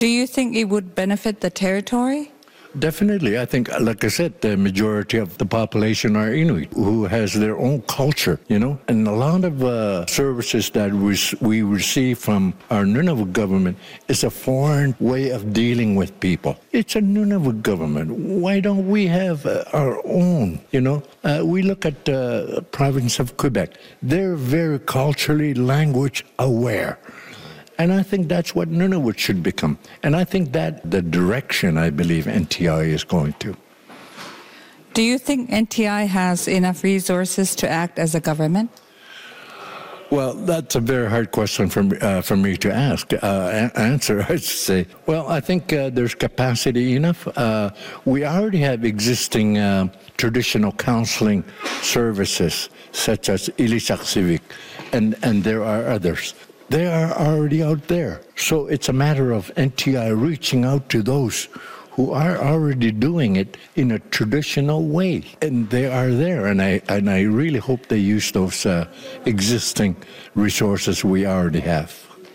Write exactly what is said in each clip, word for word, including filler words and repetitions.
Do you think it would benefit the territory? Definitely. I think, like I said, the majority of the population are Inuit who has their own culture, you know, and a lot of uh, services that we, we receive from our Nunavut government is a foreign way of dealing with people. It's a Nunavut government. Why don't we have uh, our own, you know? Uh, we look at the uh, province of Quebec. They're very culturally language aware. And I think that's what Nunavut should become. And I think that the direction I believe N T I is going to. Do you think N T I has enough resources to act as a government? Well, that's a very hard question for me, uh, for me to ask, uh, answer, I should say. Well, I think uh, there's capacity enough. Uh, we already have existing uh, traditional counseling services, such as Ilisak Civic, and, and there are others. They are already out there. So it's a matter of N T I reaching out to those who are already doing it in a traditional way. And they are there, and I and I really hope they use those uh, existing resources we already have.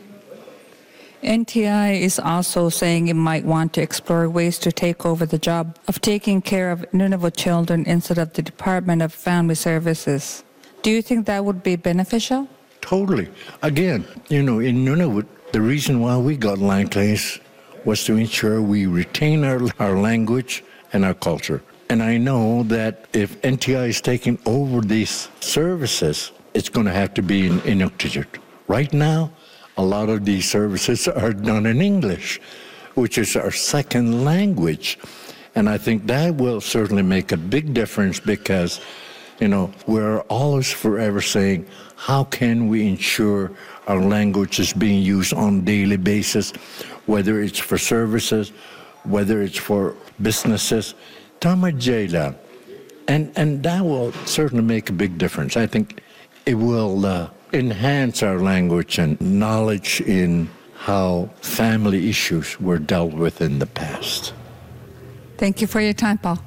N T I is also saying it might want to explore ways to take over the job of taking care of Nunavut children instead of the Department of Family Services. Do you think that would be beneficial? Totally. Again, you know, in Nunavut, the reason why we got land claims was to ensure we retain our, our language and our culture. And I know that if N T I is taking over these services, it's going to have to be in Inuktitut. Right now, a lot of these services are done in English, which is our second language. And I think that will certainly make a big difference because, you know, we're always forever saying, how can we ensure our language is being used on a daily basis, whether it's for services, whether it's for businesses. Tama Jayla. And, and that will certainly make a big difference. I think it will uh, enhance our language and knowledge in how family issues were dealt with in the past. Thank you for your time, Paul.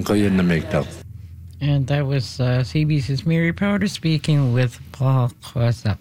And that was uh, C B C's Mary Powder speaking with Paul Kosup.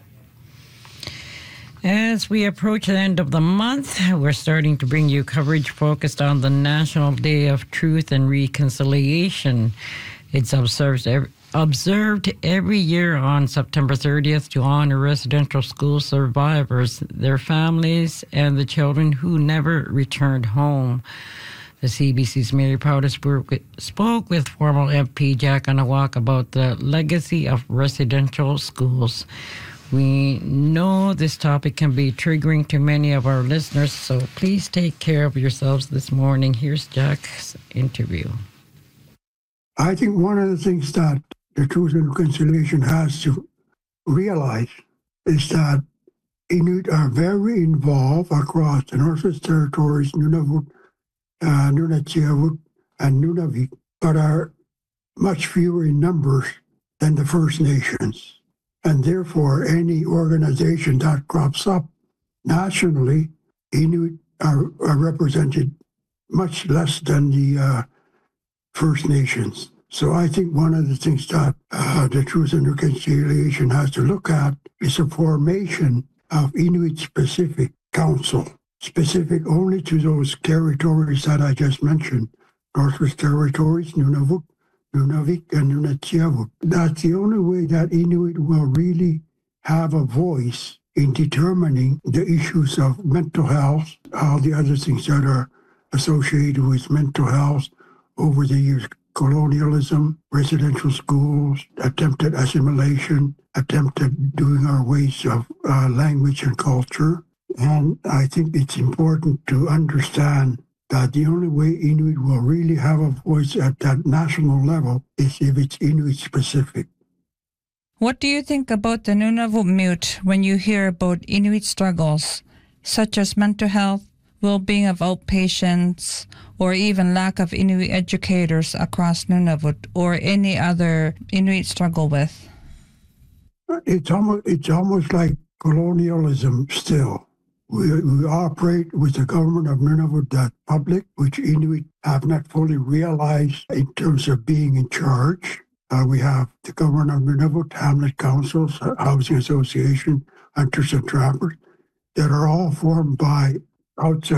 As we approach the end of the month, we're starting to bring you coverage focused on the National Day of Truth and Reconciliation. It's observed every, observed every year on September thirtieth to honor residential school survivors, their families, and the children who never returned home. The C B C's Mary Powder spoke with former M P Jack Anawak about the legacy of residential schools. We know this topic can be triggering to many of our listeners, so please take care of yourselves this morning. Here's Jack's interview. I think one of the things that the Truth and Reconciliation has to realize is that Inuit are very involved across the Northwest Territories, Nunavut, Uh, Nunatsiavut, and Nunavik, but are much fewer in numbers than the First Nations. And therefore, any organization that crops up nationally, Inuit are, are represented much less than the uh, First Nations. So I think one of the things that uh, the Truth and Reconciliation has to look at is the formation of Inuit-specific council, specific only to those territories that I just mentioned, Northwest Territories, Nunavut, Nunavik, and Nunatsiavut. That's the only way that Inuit will really have a voice in determining the issues of mental health, all the other things that are associated with mental health over the years, colonialism, residential schools, attempted assimilation, attempted doing our ways of uh, language and culture. And I think it's important to understand that the only way Inuit will really have a voice at that national level is if it's Inuit-specific. What do you think about the Nunavut Mute when you hear about Inuit struggles, such as mental health, well-being of outpatients, or even lack of Inuit educators across Nunavut, or any other Inuit struggle with? It's almost, it's almost like colonialism still. We, we operate with the government of Nunavut, that public, which Inuit have not fully realized in terms of being in charge. Uh, we have the government of Nunavut, Hamlet Councils, Housing Association, Hunters and Trappers, that are all formed by outside